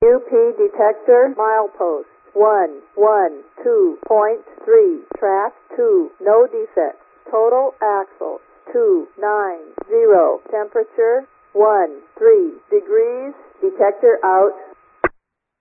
UP detector milepost 112.3, track 2, no defects. Total axle 290, temperature 13 degrees, detector out.